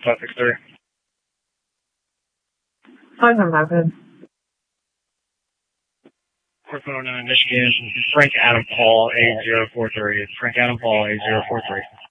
563. 511. 409 Michigan, Frank Adam Paul, 8043. Frank Adam Paul, 8043.